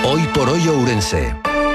Hoy por hoy Ourense.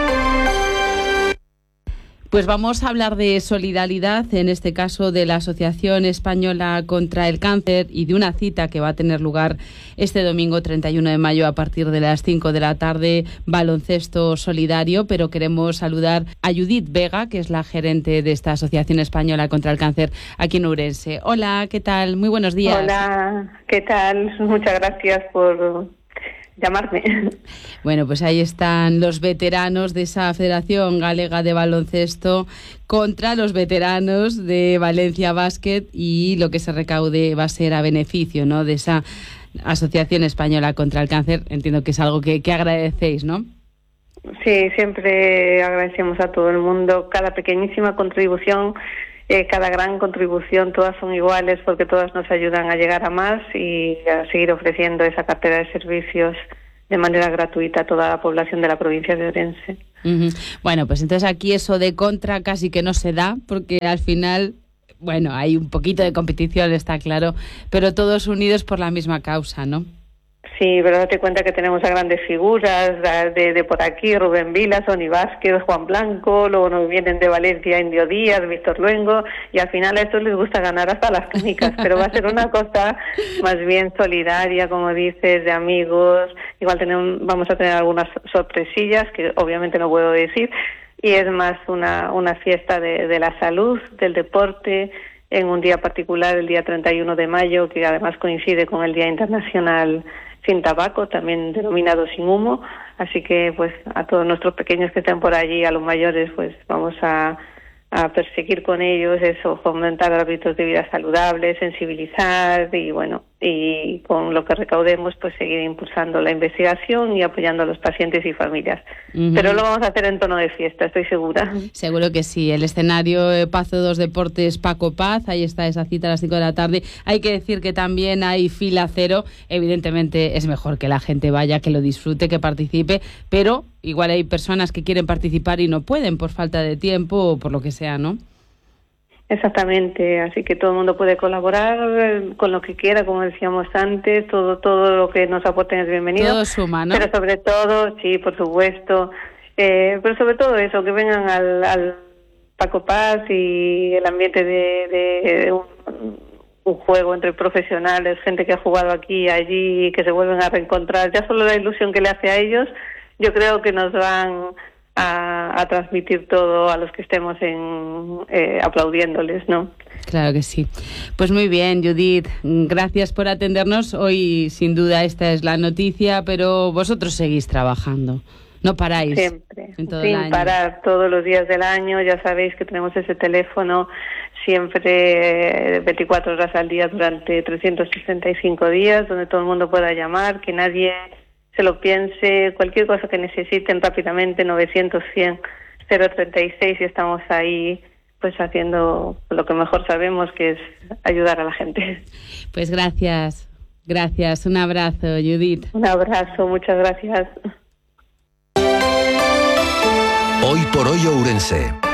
Pues vamos a hablar de solidaridad, en este caso de la Asociación Española contra el Cáncer y de una cita que va a tener lugar este domingo 31 de mayo a partir de las 5 de la tarde, baloncesto solidario, pero queremos saludar a Judith Vega, que es la gerente de esta Asociación Española contra el Cáncer aquí en Ourense. Hola, ¿qué tal? Muy buenos días. Hola, ¿qué tal? Muchas gracias por llamarme. Bueno, pues ahí están los veteranos de esa Federación Galega de Baloncesto contra los veteranos de Valencia Basket, y lo que se recaude va a ser a beneficio, ¿no?, de esa Asociación Española contra el Cáncer. Entiendo que es algo que agradecéis, ¿no? Sí, siempre agradecemos a todo el mundo cada pequeñísima contribución. Cada gran contribución, todas son iguales porque todas nos ayudan a llegar a más y a seguir ofreciendo esa cartera de servicios de manera gratuita a toda la población de la provincia de Ourense. Uh-huh. Bueno, pues entonces aquí eso de contra casi que no se da, porque al final, bueno, hay un poquito de competición, está claro, pero todos unidos por la misma causa, ¿no? Sí, pero date cuenta que tenemos a grandes figuras de por aquí, Rubén Vila, Sony Vázquez, Juan Blanco, luego nos vienen de Valencia Indio Díaz, Víctor Luengo, y al final a estos les gusta ganar hasta las clínicas, pero va a ser una cosa más bien solidaria, como dices, de amigos. Igual vamos a tener algunas sorpresillas que obviamente no puedo decir, y es más una fiesta de la salud, del deporte, en un día particular, el día 31 de mayo, que además coincide con el Día Internacional Sin Tabaco, también denominado Sin Humo. Así que pues a todos nuestros pequeños que estén por allí, a los mayores, pues vamos a perseguir con ellos eso, fomentar hábitos de vida saludables, sensibilizar y bueno, y con lo que recaudemos pues seguir impulsando la investigación y apoyando a los pacientes y familias. Uh-huh. Pero lo vamos a hacer en tono de fiesta, estoy segura. Seguro que sí. El escenario Pazo dos Deportes Paco Paz, ahí está esa cita a las 5 de la tarde. Hay que decir que también hay fila cero. Evidentemente es mejor que la gente vaya, que lo disfrute, que participe, pero igual hay personas que quieren participar y no pueden por falta de tiempo o por lo que sea, ¿no? Exactamente, así que todo el mundo puede colaborar con lo que quiera, como decíamos antes, todo lo que nos aporten es bienvenido. Todo suma, ¿no? Pero sobre todo, sí, por supuesto, pero sobre todo eso, que vengan al Paco Paz y el ambiente de un juego entre profesionales, gente que ha jugado aquí y allí, que se vuelven a reencontrar. Ya solo la ilusión que le hace a ellos, yo creo que nos van a transmitir todo a los que estemos aplaudiéndoles, ¿no? Claro que sí. Pues muy bien, Judith, gracias por atendernos. Hoy, sin duda, esta es la noticia, pero vosotros seguís trabajando. No paráis. Siempre, en todo sin el año. parar, todos los días del año. Ya sabéis que tenemos ese teléfono siempre 24 horas al día durante 365 días, donde todo el mundo pueda llamar, que nadie se lo piense, cualquier cosa que necesiten rápidamente, 900-100-036, y estamos ahí pues haciendo lo que mejor sabemos, que es ayudar a la gente. Pues gracias, un abrazo, Judith. Un abrazo, muchas gracias. Hoy por hoy Ourense.